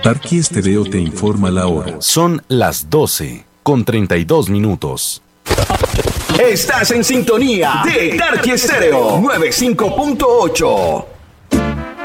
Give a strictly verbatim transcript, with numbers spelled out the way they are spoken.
Tarqui Estéreo te informa la hora. Son las doce con treinta y dos minutos. Estás en sintonía de Tarqui Estéreo noventa y cinco punto ocho.